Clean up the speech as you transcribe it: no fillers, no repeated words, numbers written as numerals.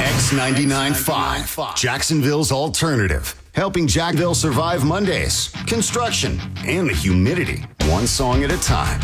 X99.5, Jacksonville's alternative. Helping Jacksonville survive Mondays, construction, and the humidity. One song at a time.